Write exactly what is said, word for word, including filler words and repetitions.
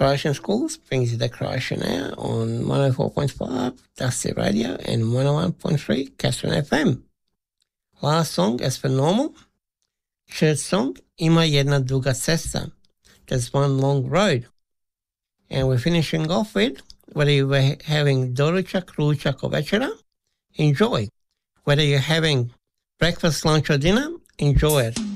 Croatian Schools brings you the Croatian Air on one oh four point five Dusty Radio and one oh one point three Catherine F M. Last song, as per normal, church song, Ima jedna duga cesta, there's one long road. And we're finishing off with, whether you were having doručak, ručak or večera, enjoy. Whether you're having breakfast, lunch or dinner, enjoy it.